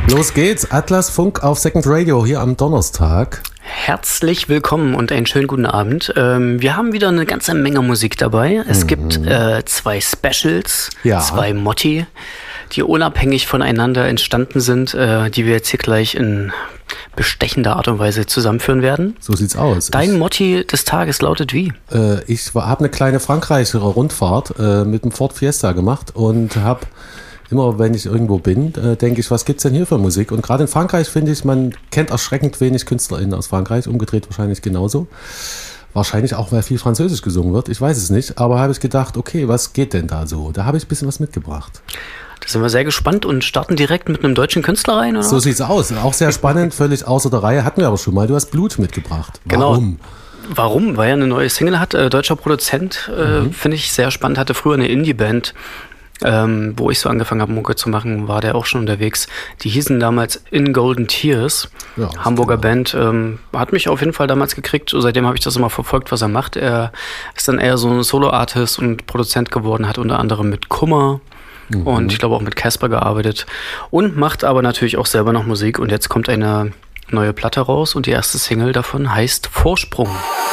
Los geht's, Atlas Funk auf Second Radio hier am Donnerstag. Herzlich willkommen und einen schönen guten Abend. Wir haben wieder eine ganze Menge Musik dabei. Es gibt 2 Specials, 2 Motti, die unabhängig voneinander entstanden sind, die wir jetzt hier gleich in bestechender Art und Weise zusammenführen werden. So sieht's aus. Dein Motti des Tages lautet wie? Ich habe eine kleine Frankreich-Rundfahrt mit dem Ford Fiesta gemacht und habe immer, wenn ich irgendwo bin, denke ich, was gibt's denn hier für Musik? Und gerade in Frankreich finde ich, man kennt erschreckend wenig KünstlerInnen aus Frankreich, umgedreht wahrscheinlich genauso. Wahrscheinlich auch, weil viel Französisch gesungen wird, ich weiß es nicht. Aber habe ich gedacht, okay, was geht denn da so? Da habe ich ein bisschen was mitgebracht. Da sind wir sehr gespannt und starten direkt mit einem deutschen Künstler rein, oder? So sieht's aus. Auch sehr spannend, völlig außer der Reihe. Hatten wir aber schon mal. Du hast Blut mitgebracht. Warum? Genau. Warum? Weil er eine neue Single hat. Deutscher Produzent, finde ich sehr spannend. Hatte früher eine Indie-Band. Wo ich so angefangen habe, Mucke zu machen, war der auch schon unterwegs. Die hießen damals In Golden Tears, ja, Hamburger Band. Hat mich auf jeden Fall damals gekriegt. Seitdem habe ich das immer verfolgt, was er macht. Er ist dann eher so ein Solo-Artist und Produzent geworden, hat unter anderem mit Kummer und ich glaube auch mit Casper gearbeitet und macht aber natürlich auch selber noch Musik. Und jetzt kommt eine neue Platte raus und die erste Single davon heißt Vorsprung.